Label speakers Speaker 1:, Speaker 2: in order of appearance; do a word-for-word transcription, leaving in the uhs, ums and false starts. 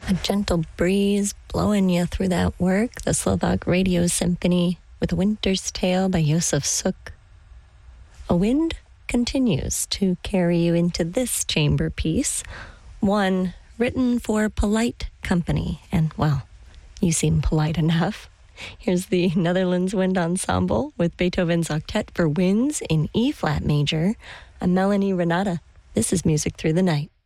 Speaker 1: A gentle breeze blowing you through that work, the Slovak Radio Symphony with A Winter's Tale by Josef Suk. A wind continues to carry you into this chamber piece, one written for polite company, and, well, you seem polite enough. Here's the Netherlands Wind Ensemble with Beethoven's Octet for Winds in E-flat major. I'm Melanie Renata. This is Music Through the Night.